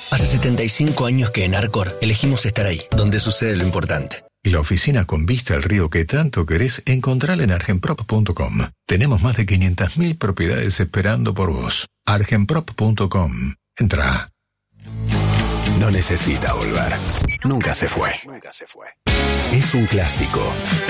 Hace 75 años que en Arcor elegimos estar ahí, donde sucede lo importante. Y la oficina con vista al río que tanto querés, encontrala en argenprop.com. Tenemos más de 500.000 propiedades esperando por vos. argenprop.com. Entrá. No necesita volver. Nunca se fue. Es un clásico.